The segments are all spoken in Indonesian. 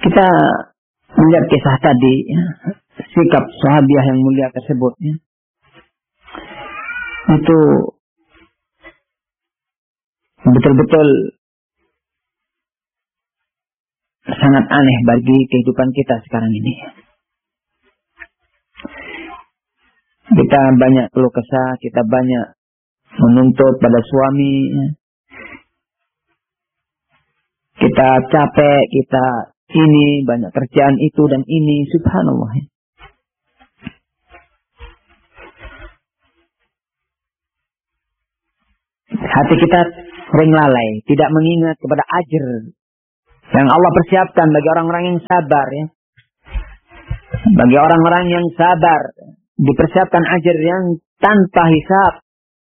Kita melihat kisah tadi, ya, sikap sahabiah yang mulia tersebut, ya, itu betul-betul sangat aneh bagi kehidupan kita sekarang ini. Kita banyak keluh kesah, kita banyak menuntut pada suami, ya. Kita capek, kita ini banyak kerjaan itu dan ini, subhanallah. Hati kita sering lalai, tidak mengingat kepada ajr yang Allah persiapkan bagi orang-orang yang sabar, ya. Bagi orang-orang yang sabar dipersiapkan ajr yang tanpa hisab.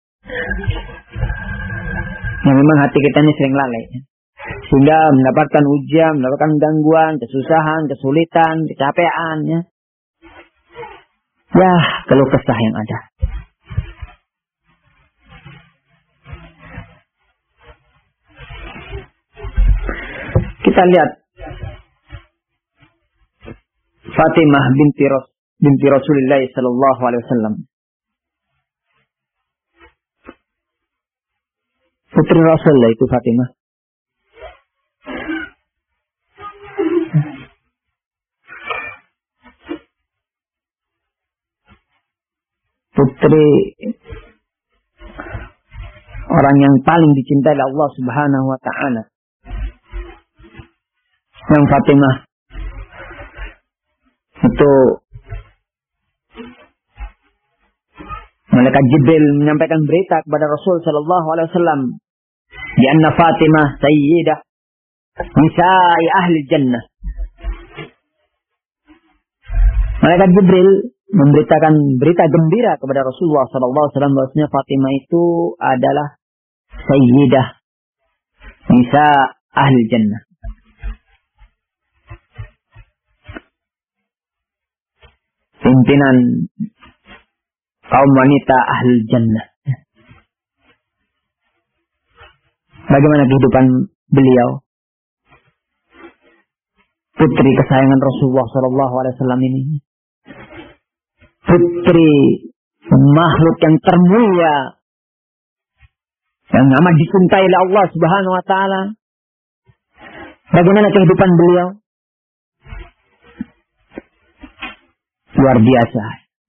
Yang memang hati kita ini sering lalai, ya. Sehingga mendapatkan ujian, mendapatkan gangguan, kesusahan, kesulitan, kecapean, ya. Ya, keluh kesah yang ada. Kita lihat Fatimah binti Rasulullah sallallahu alaihi wasallam. Putri Rasulullah itu Fatimah. Putri orang yang paling dicintai oleh Allah Subhanahu wa taala. Yang Fatimah itu malaikat Jibril menyampaikan berita kepada Rasul sallallahu alaihi wasallam, di anna Fatimah sayyidah nisa'i ahli jannah. Malaikat Jibril memberitakan berita gembira kepada Rasulullah sallallahu alaihi wasallam bahwasanya Fatimah itu adalah sayyidah nisa ahli jannah. Pimpinan kaum wanita ahli jannah. Bagaimana kehidupan beliau? Putri kesayangan Rasulullah sallallahu alaihi wasallam ini. Putri makhluk yang termulia, yang amat dicintai oleh Allah Subhanahu wa taala. Bagaimana kehidupan beliau? Luar biasa.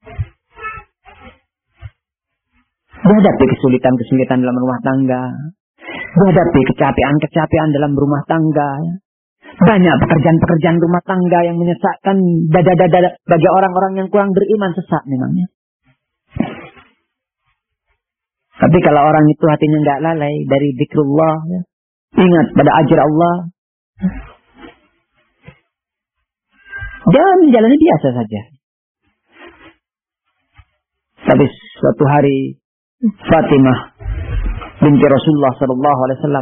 Menghadapi kesulitan-kesulitan dalam rumah tangga, menghadapi kecapean-kecapean dalam rumah tangga. Banyak pekerjaan-pekerjaan rumah tangga yang menyesakkan dada-dada bagi orang-orang yang kurang beriman, sesak memangnya. Tapi kalau orang itu hatinya nggak lalai dari zikrullah, ya, ingat pada ajr Allah, dia menjalani biasa saja. Tapi suatu hari Fatimah binti Rasulullah sallallahu alaihi wasallam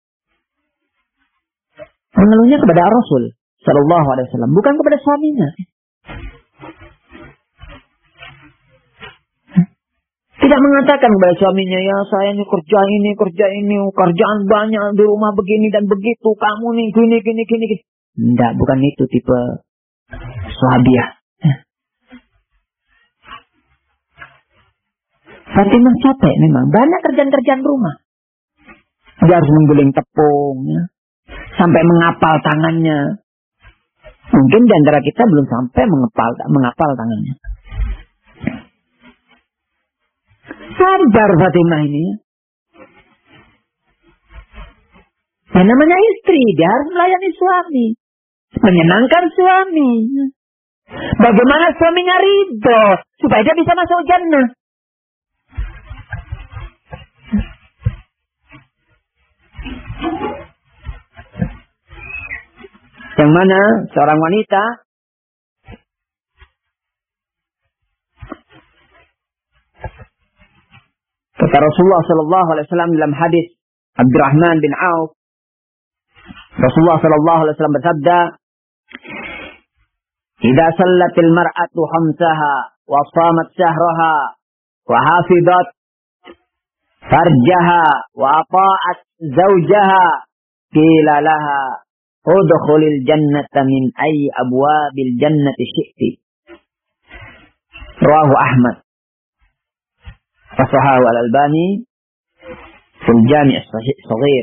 mengeluhnya kepada Rasul sallallahu alaihi wasallam, bukan kepada suaminya. Tidak mengatakan kepada suaminya, ya saya ini, kerjaan banyak di rumah begini dan begitu, kamu nih gini. Tidak, bukan itu tipe sahabiah. Fatimah capek memang, banyak kerjaan-kerjaan rumah. Dia harus mengguling tepung, ya, sampai mengapal tangannya. Mungkin di antara kita belum sampai mengapal tangannya. Sabar Fatimah ini. Yang namanya istri, dia harus melayani suami, menyenangkan suami. Bagaimana suaminya ridho supaya dia bisa masuk jannah. Yang mana seorang wanita kata Rasulullah sallallahu alaihi wasallam dalam hadis Abdurrahman bin Auf, Rasulullah sallallahu alaihi wasallam bersabda, "Idza sallatil mar'atu khamsaha wa shamat shahraha wa hafizat farjaha wa ata'at zawjaha qila laha udkhulil jannata min ayyi abwabil jannati syi'ti. Rawahu Ahmad. Wa sahahu Al-Albani fil Jami' as-Shaghir.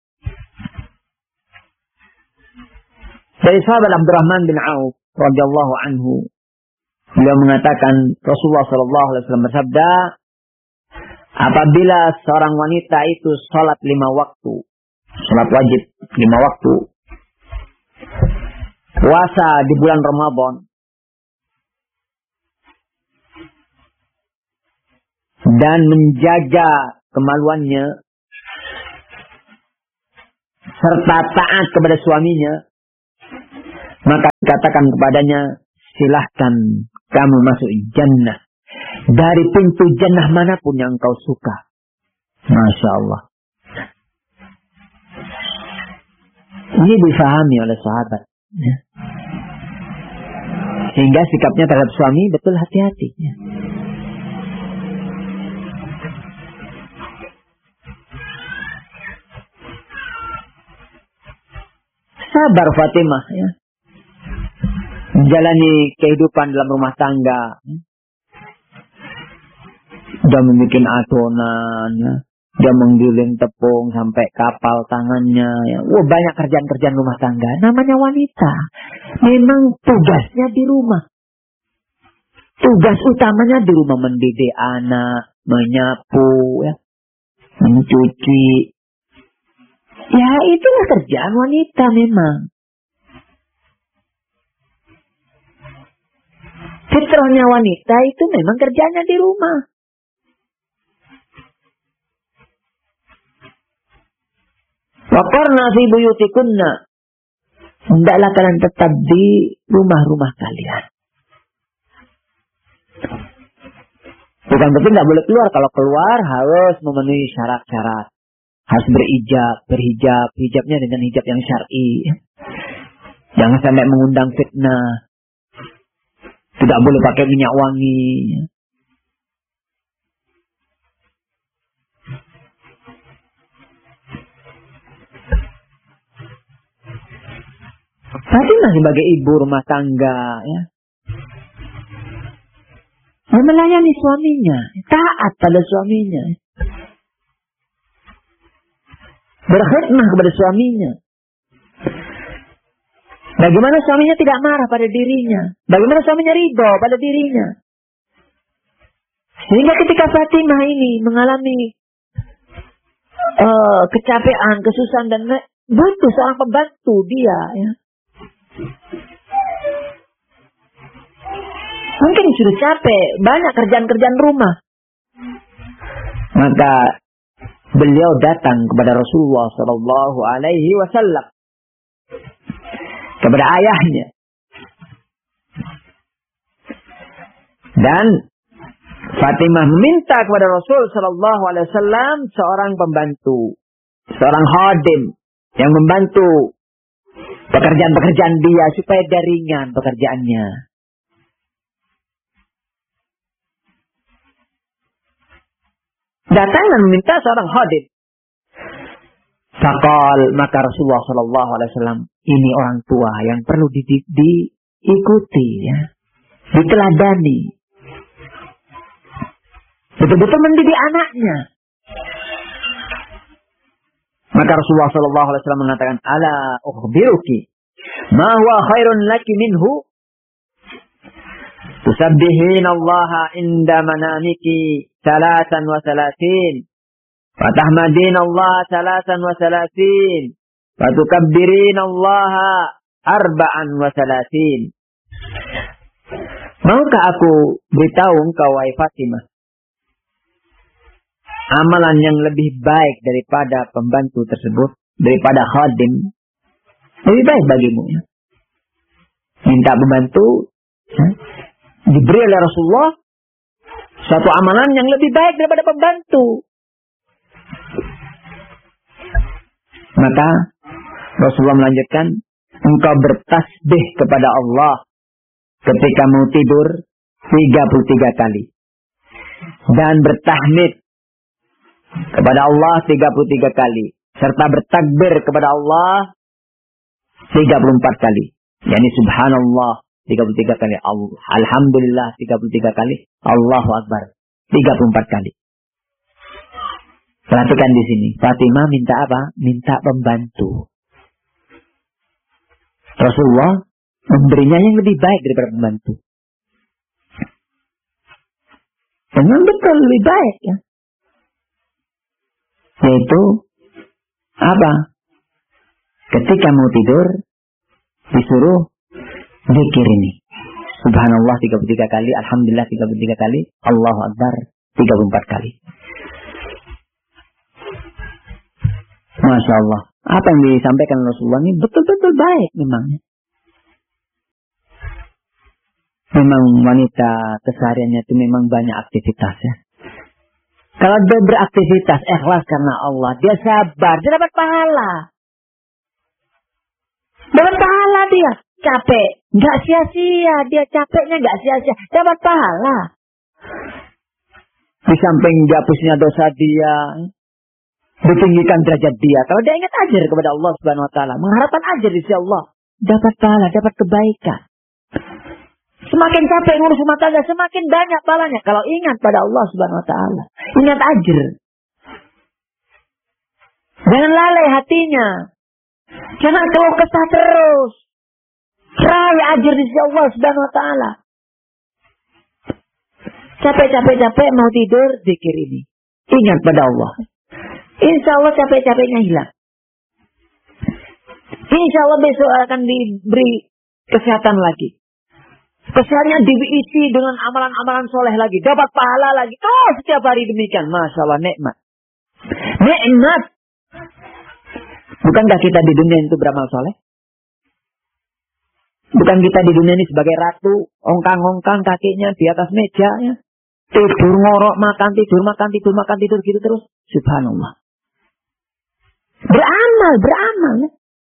Dari sahabat Abdurrahman bin Auf radhiyallahu anhu, beliau mengatakan Rasulullah sallallahu alaihi wasallam bersabda, apabila seorang wanita itu salat 5 waktu, salat wajib 5 waktu, puasa di bulan Ramadan, dan menjaga kemaluannya, serta taat kepada suaminya, maka katakan kepadanya, silahkan kamu masuk jannah dari pintu jannah manapun yang kau suka. Masya Allah. Ini difahami oleh sahabat. Sehingga sikapnya terhadap suami betul hati-hati. Sabar Fatimah, ya. Menjalani kehidupan dalam rumah tangga. Dia membuat adonan, ya. Dia menggiling tepung sampai kapal tangannya. Ya. Wah, banyak kerjaan-kerjaan rumah tangga. Namanya wanita. Memang tugasnya di rumah. Tugas utamanya di rumah, mendidik anak, menyapu, ya. Mencuci. Ya, itulah kerjaan wanita memang. Fitrahnya wanita itu memang kerjanya di rumah. Waqarna fi buyutikunna. Hendaklah kalian tetap di rumah-rumah kalian. Bukan berarti nggak boleh keluar. Kalau keluar harus memenuhi syarat-syarat. Harus berhijab. Hijabnya dengan hijab yang syar'i. Jangan sampai mengundang fitnah. Tidak boleh pakai minyak wangi. Fatimah sebagai ibu rumah tangga, ya, melayani suaminya, taat pada suaminya, berkhidmah kepada suaminya. Bagaimana suaminya tidak marah pada dirinya? Bagaimana suaminya ridho pada dirinya? Sehingga ketika Fatimah ini mengalami kecapean, kesusahan, dan butuh seorang pembantu dia, ya. Mungkin sudah capek, banyak kerjaan-kerjaan rumah. Maka beliau datang kepada Rasulullah Sallallahu Alaihi Wasallam, kepada ayahnya, dan Fatimah meminta kepada Rasul Sallallahu Alaihi Wasallam seorang pembantu, seorang khadim yang membantu pekerjaan-pekerjaan dia supaya dia ringan pekerjaannya. Datang dan meminta seorang khadim. Faqal, maka Rasulullah Sallallahu Alaihi Wasallam, ini orang tua yang perlu diikuti, ya, diteladani, betul-betul mendidik anaknya. Maka Rasulullah Sallallahu Alaihi Wasallam mengatakan, ala ukhbiruki ma huwa khairun laki minhu, tusabbihin Allah inda manamiki 33 wa tahmadin Allah 33 wa tukabbirin Allah 34. Maukah aku beritahu engkau, wahai Fatimah, amalan yang lebih baik daripada pembantu tersebut, daripada khadim, lebih baik bagimu, ya. Minta pembantu, ya, diberi oleh Rasulullah suatu amalan yang lebih baik daripada pembantu. Maka Rasulullah melanjutkan, engkau bertasbih kepada Allah ketika mau tidur 33 kali. Dan bertahmid kepada Allah 33 kali. Serta bertakbir kepada Allah 34 kali. Yani subhanallah 33 kali. Alhamdulillah 33 kali. Allahu Akbar 34 kali. Perhatikan di sini. Fatimah minta apa? Minta pembantu. Rasulullah memberinya yang lebih baik daripada pembantu. Memang betul lebih baik ya. Yaitu apa? Ketika mau tidur disuruh zikir ini. Subhanallah 33 kali, alhamdulillah 33 kali, Allahu Akbar 34 kali. Masya Allah. Apa yang disampaikan Rasulullah ini betul-betul baik memangnya. Memang wanita kesehariannya itu memang banyak aktivitasnya. Kalau dia beraktivitas ikhlas karena Allah, dia sabar, dia dapat pahala. Dapat pahala dia. Capek, nggak sia-sia. Dia capeknya nggak sia-sia. Dapat pahala. Di samping dihapusnya dosa dia, ditinggikan derajat dia. Kalau dia ingat ajar kepada Allah Subhanahu Wa Taala, mengharapkan ajar di sisi Allah, dapat pahala, dapat kebaikan. Semakin capek ngurus rumah tangga, semakin banyak pahalanya. Kalau ingat pada Allah Subhanahu Wa Taala, ingat ajar. Jangan lalai hatinya. Jangan keluh kesah terus. Raih ajar di sisi Allah Subhanahu Wa Taala. Capek mau tidur, zikir ini. Ingat pada Allah. Insya Allah capek-capeknya hilang. Insya Allah besok akan diberi kesehatan lagi. Kesehatannya diisi dengan amalan-amalan soleh lagi. Dapat pahala lagi. Oh, setiap hari demikian. Masya Allah, nikmat. Nikmat. Bukankah kita di dunia itu beramal soleh? Bukan kita di dunia ini sebagai ratu, ongkang-ongkang kakinya di atas meja, ya. Tidur ngorok, makan, tidur gitu terus. Subhanallah. Beramal. Ya.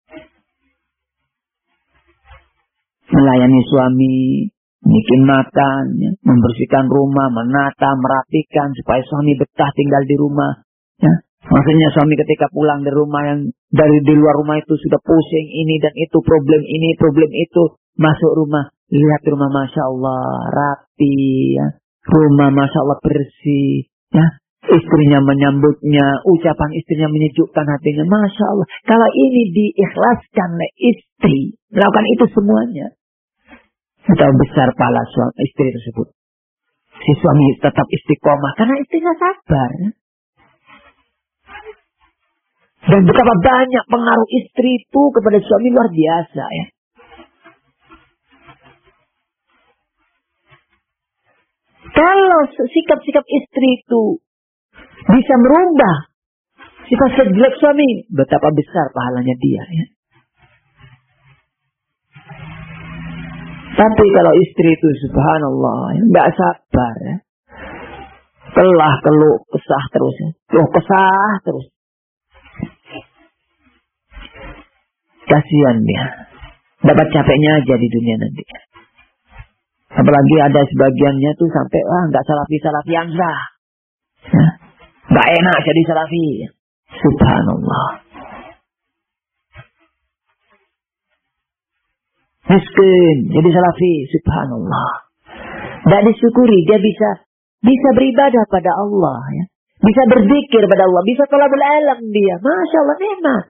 Melayani suami, bikin makan, ya. Membersihkan rumah, menata, merapikan supaya suami betah tinggal di rumah. Ya. Maksudnya suami ketika pulang dari rumah yang dari di luar rumah itu sudah pusing ini dan itu, problem ini, problem itu, masuk rumah, lihat rumah Masya Allah rapi, ya. Rumah Masya Allah bersih, ya. Istrinya menyambutnya, ucapan istrinya menyejukkan hatinya, Masya Allah. Kalau ini diikhlaskan oleh istri, melakukan itu semuanya, betapa besar pahala suami istri tersebut. Si suami tetap istiqomah karena istrinya sabar. Dan betapa banyak pengaruh istri itu kepada suami luar biasa, ya. Kalau sikap-sikap istri itu bisa merubah sifat jelek suami, betapa besar pahalanya dia, ya. Tapi kalau istri itu subhanallah, nggak sabar, ya. Keluh kesah terus, ya. Terus. Kasihan dia. Dapat capeknya aja di dunia nanti. Apalagi ada sebagiannya tuh sampai nggak salafi-salafian lah. Ya. Nggak enak jadi salafi. Subhanallah. Miskin jadi salafi. Subhanallah. Nggak disyukuri dia bisa beribadah pada Allah, ya. Bisa berzikir pada Allah, bisa thalabul ilm dia. Masya Allah, nikmat.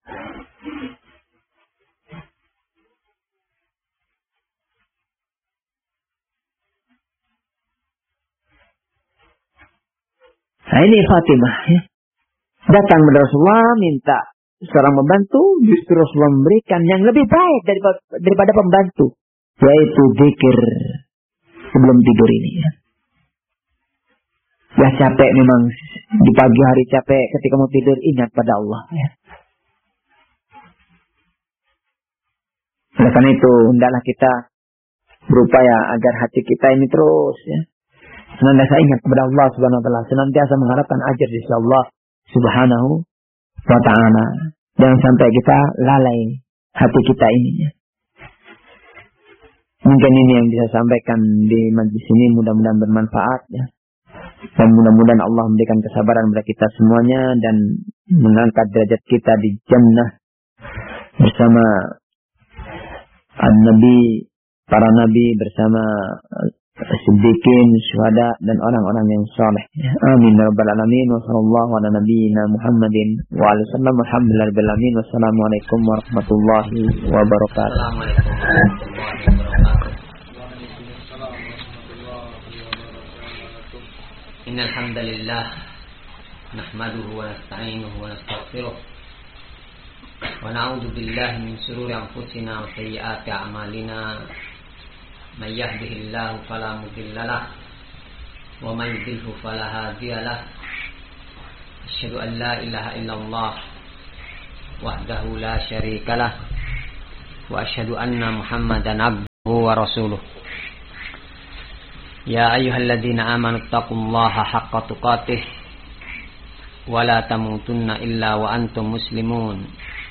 Nah ini Fatimah, ya. Datang kepada Rasulullah minta seorang pembantu, justru Rasulullah memberikan yang lebih baik daripada pembantu, yaitu zikir sebelum tidur ini, ya. Ya capek memang di pagi hari capek, ketika mau tidur ingat pada Allah, ya. Oleh karena itu hendaklah kita berupaya agar hati kita ini terus, ya, senantiasa ingat kepada Allah Subhanahu Wa Taala, senantiasa mengharapkan ajar di sisi Allah Subhanahu Wa Taala. Jangan sampai kita lalai hati kita ini, ya. Mungkin ini yang bisa sampaikan di majlis ini, mudah-mudahan bermanfaat, ya. Dan mudah-mudahan Allah memberikan kesabaran kepada kita semuanya dan mengangkat derajat kita di jannah bersama Nabi, para nabi bersama siddiqin, syuhada dan orang-orang yang saleh. Amin ya rabbal alamin. Wa sallallahu ala nabiyyina Muhammadin wa alihi wasallam. Alhamdulillah rabbil alamin. Wassalamualaikum warahmatullahi wabarakatuh. Assalamualaikum warahmatullahi wabarakatuh. Innal hamdalillah nahmaduhu wa nasta'inuhu wa nastaghfiruh. Wa na'udzu billahi min shururi anfusina wa sayyiati a'malina. May yahdihillahu fala mudilla lahu wa may yudlilhu fala hadiya lahu. Asyhadu an la ilaha illallah wahdahu la syarika lah wa asyhadu anna Muhammadan abduhu wa rasuluh. Ya ayyuhalladzina amanu taqullaha haqqa tuqatih wa la tamutunna illa wa antum muslimun.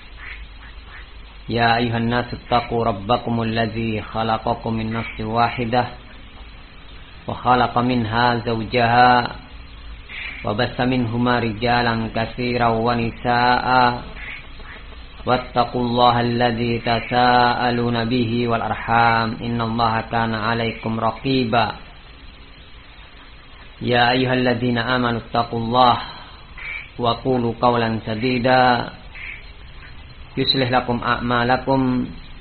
Ya ayuhan nasu taqu rabbakumul ladzi khalaqakum min nafsin wahidah wa khalaqa minha zawjaha wa bassa minhuma rijalan katsiran wa nisaa'a wattaqullaha alladzi tasaaluna bihi wal arham innallaha kana 'alaikum raqiba. Ya ayyuhalladzina amanu taqullaha wa qulu qawlan sadida yuslih lakum a'malakum